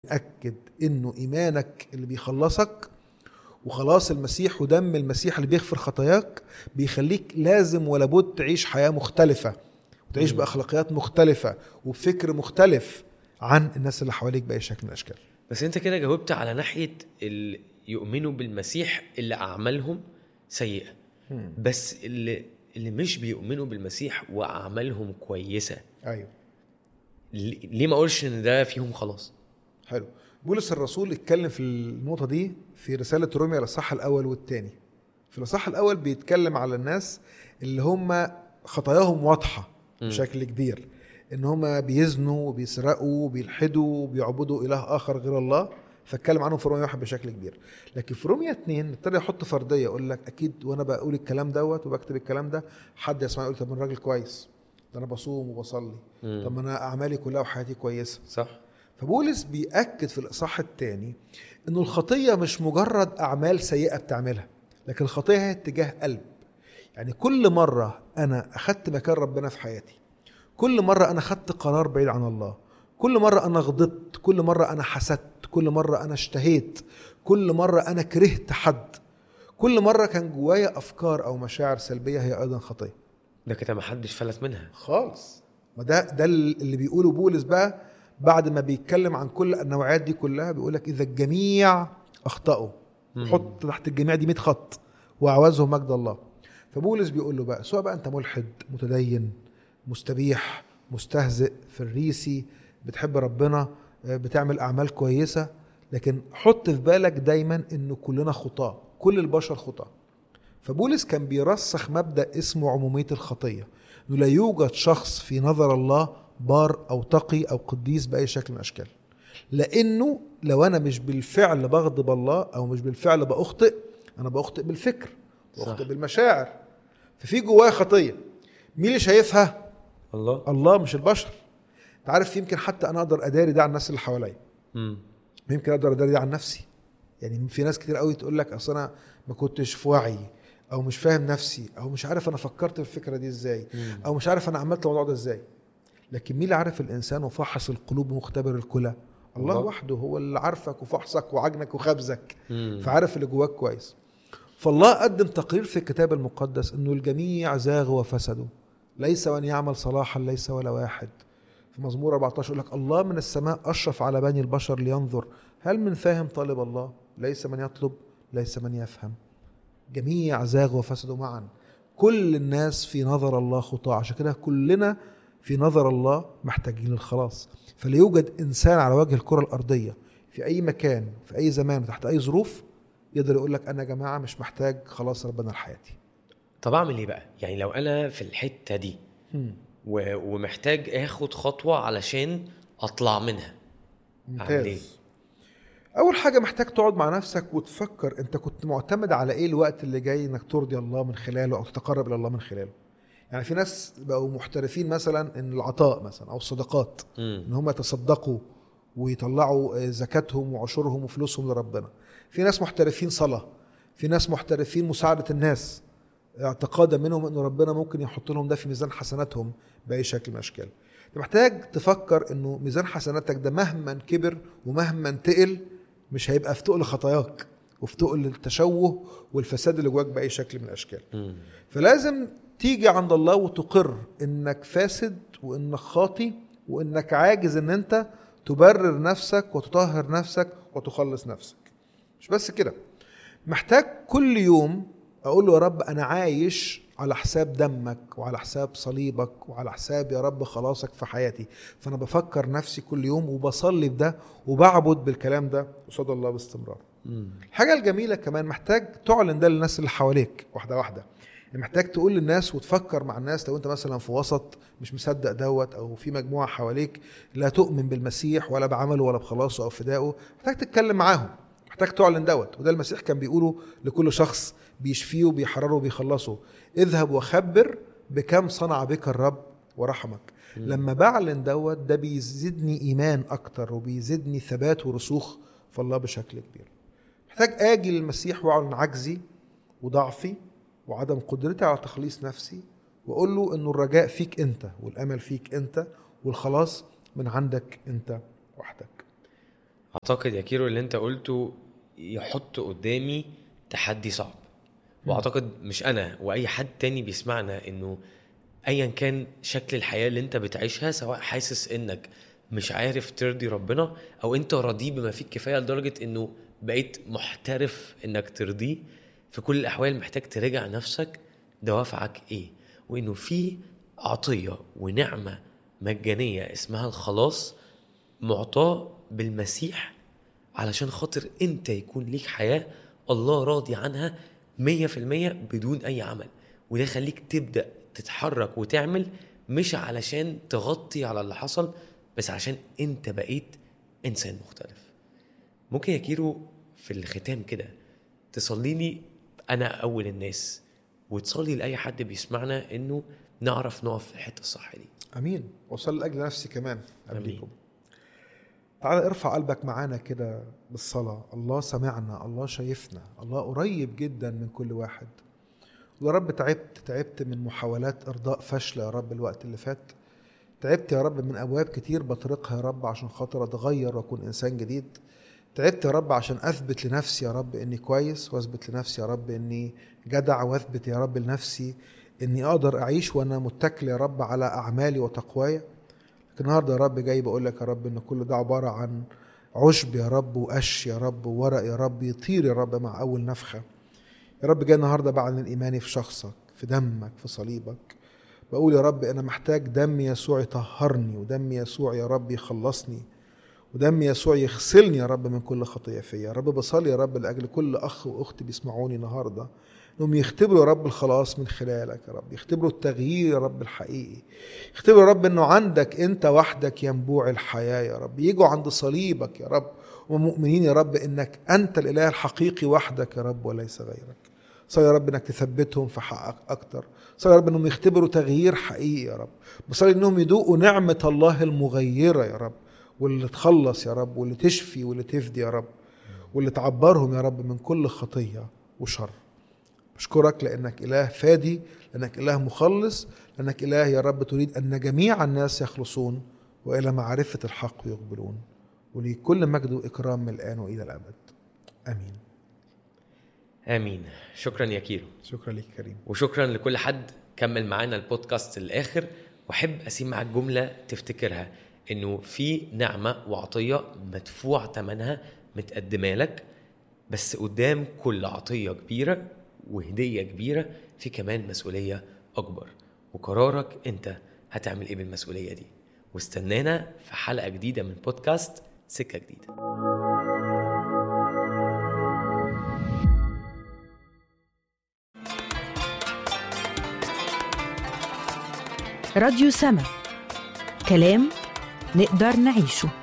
بنأكد انه ايمانك اللي بيخلصك وخلاص المسيح ودم المسيح اللي بيغفر خطاياك بيخليك لازم ولا بد تعيش حياة مختلفة وتعيش بأخلاقيات مختلفة وبفكر مختلف عن الناس اللي حواليك بأي شكل من الأشكال. بس انت كده جاوبت على ناحية اللي يؤمنوا بالمسيح اللي أعمالهم سيئة. بس اللي مش بيؤمنوا بالمسيح وأعمالهم كويسة، أيوه، ليه ما أقولش إن ده فيهم خلاص؟ حلو. بولس الرسول اتكلم في النقطة دي في رسالة روميا الإصحاح الأول والثاني. في الإصحاح الأول بيتكلم على الناس اللي هم خطاياهم واضحة بشكل كبير، إن هم بيزنوا وبيسرقوا وبيلحدوا وبيعبدوا إله آخر غير الله، فاتكلم عنهم في روميا 1 بشكل كبير. لكن في روميا 2 ابتدى يحط فردية، يقول لك أكيد وأنا بقول الكلام دوت وبكتب الكلام ده حد يسمع يقول طب أنا راجل كويس، ده أنا بصوم وبصلي، طب أنا أعمالي كلها وحياتي كويسة. صح. فبولس بيأكد في الإصحاح الثاني إنه الخطية مش مجرد أعمال سيئة بتعملها، لكن الخطية هي اتجاه قلب. يعني كل مرة أنا أخدت مكان ربنا في حياتي، كل مرة أنا أخدت قرار بعيد عن الله، كل مرة أنا غضبت، كل مرة أنا حسدت، كل مرة أنا اشتهيت، كل مرة أنا كرهت حد، كل مرة كان جوايا أفكار أو مشاعر سلبية هي أيضا خطية. ده كده ما حدش فلت منها خالص. ما ده اللي بيقوله بولس بقى بعد ما بيتكلم عن كل النوعات دي كلها، بيقولك إذا الجميع أخطأوا، حط تحت الجميع دي 100 خط، وعوزهم مجد الله. فبولس بيقول له بقى سواء بقى أنت ملحد، متدين، مستبيح، مستهزئ، فريسي، بتحب ربنا، بتعمل أعمال كويسة، لكن حط في بالك دايما إنه كلنا خطاة، كل البشر خطاة. فبولس كان بيرسخ مبدأ اسمه عمومية الخطية، إنه لا يوجد شخص في نظر الله بار أو تقي أو قديس بأي شكل من الأشكال، لأنه لو أنا مش بالفعل بغضب الله أو مش بالفعل بأخطئ، أنا بأخطئ بالفكر، بأخطئ بالمشاعر، ففي جوايا خطية. مين اللي شايفها؟ الله مش البشر. تعرف يمكن حتى أنا أقدر أداري ده عن الناس اللي حواليا، يمكن أقدر أداري ده عن نفسي. يعني في ناس كتير قوي تقول لك أصل أنا ما كنتش في وعي، او مش فاهم نفسي، او مش عارف انا فكرت في الفكره دي ازاي، او مش عارف انا عملت الموضوع ده ازاي. لكن مين اللي عارف الانسان وفحص القلوب ومختبر الكلى؟ الله وحده هو اللي عارفك وفحصك وعجنك وخبزك، فعارف اللي جواك كويس. فالله قدم تقرير في الكتاب المقدس انه الجميع زاغوا وفسدوا، ليس من يعمل صلاحا ليس ولا واحد. في مزمور 14 يقول لك الله من السماء اشرف على بني البشر لينظر هل من فاهم طالب الله، ليس من يطلب ليس من يفهم. جميع زاغوا وفسدوا معا، كل الناس في نظر الله خطاة، عشان كده كلنا في نظر الله محتاجين للخلاص. فلا يوجد إنسان على وجه الكرة الأرضية في أي مكان في أي زمان تحت أي ظروف يقدر يقول لك أنا يا جماعة مش محتاج خلاص ربنا لحياتي. طب أعمل إيه بقى؟ يعني لو أنا في الحتة دي ومحتاج أخد خطوة علشان أطلع منها، أعمل إيه؟ أول حاجة محتاج تقعد مع نفسك وتفكر أنت كنت معتمد على إيه الوقت اللي جاي إنك ترضي الله من خلاله أو تتقرب إلى الله من خلاله. يعني في ناس بقوا محترفين مثلا إن العطاء مثلا أو الصدقات، إن هم يتصدقوا ويطلعوا زكاتهم وعشورهم وفلوسهم لربنا. في ناس محترفين صلاة، في ناس محترفين مساعدة الناس، اعتقادا منهم إنه ربنا ممكن يحط لهم ده في ميزان حسناتهم بأي شكل من الأشكال. محتاج تفكر إنه ميزان حسناتك ده مهما كبر ومهما تقل مش هيبقى في تقل خطاياك وفي تقل التشوه والفساد اللي جواك بأي شكل من الأشكال. فلازم تيجي عند الله وتقر إنك فاسد وإنك خاطي وإنك عاجز إن أنت تبرر نفسك وتطهر نفسك وتخلص نفسك. مش بس كده، محتاج كل يوم أقول له يا رب أنا عايش على حساب دمك وعلى حساب صليبك وعلى حساب يا رب خلاصك في حياتي. فأنا بفكر نفسي كل يوم وبصلي بده وبعبد بالكلام ده قصاد الله باستمرار. الحاجة الجميلة كمان محتاج تعلن ده للناس اللي حواليك واحدة واحدة. محتاج تقول للناس وتفكر مع الناس. لو انت مثلا في وسط مش مصدق دوت او في مجموعة حواليك لا تؤمن بالمسيح ولا بعمله ولا بخلاصه او فدائه، محتاج تتكلم معاهم، محتاج تعلن دوت. وده المسيح كان بيقوله لكل شخص بيشفيه وبيحرره وبيخلصه: اذهب وخبر بكم صنع بك الرب ورحمك. لما بعلن دوت ده بيزيدني ايمان اكتر وبيزيدني ثبات ورسوخ في الله بشكل كبير. محتاج اجي للمسيح واعلن عجزي وضعفي وعدم قدرتي على تخليص نفسي، واقول له انه الرجاء فيك انت والامل فيك انت والخلاص من عندك انت وحدك. اعتقد يا كيرو اللي انت قلته يحط قدامي تحدي صعب، واعتقد مش انا واي حد تاني بيسمعنا انه ايا كان شكل الحياة اللي انت بتعيشها، سواء حاسس انك مش عارف ترضي ربنا او انت راضي بما فيك كفاية لدرجة انه بقيت محترف انك ترضيه، في كل الاحوال محتاج تراجع نفسك دوافعك ايه، وانه في عطية ونعمة مجانية اسمها الخلاص معطاه بالمسيح علشان خاطر انت يكون ليك حياة الله راضي عنها 100% بدون اي عمل. وده خليك تبدأ تتحرك وتعمل، مش علشان تغطي على اللي حصل، بس عشان انت بقيت انسان مختلف. ممكن يا كيرو في الختام كده تصلي لي انا اول الناس، وتصلي لاي حد بيسمعنا انه نعرف نقف في الحتة الصح دي. امين. وصل لاجل نفسي كمان قبلكم. آمين. تعال ارفع قلبك معانا كده بالصلاة. الله سمعنا، الله شايفنا، الله قريب جدا من كل واحد. يا رب تعبت من محاولات ارضاء فاشلة يا رب الوقت اللي فات. تعبت يا رب من ابواب كتير بطرقها يا رب عشان خاطر اتغير واكون انسان جديد. تعبت يا رب عشان اثبت لنفسي يا رب اني كويس، واثبت لنفسي يا رب اني جدع، واثبت يا رب لنفسي اني اقدر اعيش وانا متكل يا رب على اعمالي وتقواي. لكن النهارده يا رب جاي بقول لك يا رب ان كل ده عباره عن عشب يا رب، وقش يا رب، وورق يا رب يطير يا رب مع اول نفخه. يا رب جاي النهارده بعلن ايماني في شخصك، في دمك، في صليبك. بقول يا رب انا محتاج دم يسوع يطهرني، ودم يسوع يا رب يخلصني، ودم يسوع يغسلني يا رب من كل خطيه فيا. يا رب بصلي يا رب لاجل كل اخ واخت بيسمعوني النهارده انهم يختبروا يا رب الخلاص من خلالك يا رب، يختبروا التغيير يا رب الحقيقي، يختبروا يا رب انه عندك انت وحدك ينبوع الحياه يا رب، يجوا عند صليبك يا رب ومؤمنين يا رب انك انت الاله الحقيقي وحدك يا رب وليس غيرك. صلي يا رب انك تثبتهم في حقك اكتر. صلي يا رب انهم يختبروا تغيير حقيقي يا رب. بصلي انهم يذوقوا نعمه الله المغيره يا رب، واللي تخلص يا رب، واللي تشفي، واللي تفدي يا رب، واللي تعبرهم يا رب من كل خطيه وشر. بشكرك لأنك إله فادي، لأنك إله مخلص، لأنك إله يا رب تريد أن جميع الناس يخلصون وإلى معرفة الحق يقبلون. ولكل مجد وإكرام من الآن وإلى الأبد. آمين. آمين. شكرا يا كيرو. شكرا لك كريم. وشكرا لكل حد كمل معانا البودكاست للآخر. وحب أسيب معك جملة تفتكرها، إنه في نعمة وعطية مدفوع ثمنها متقدمة لك، بس قدام كل عطية كبيرة وهدية كبيرة في كمان مسؤولية أكبر، وقرارك أنت هتعمل إيه بالمسؤولية دي. واستنانا في حلقة جديدة من بودكاست سكة جديدة. راديو سما، كلام نقدر نعيشه.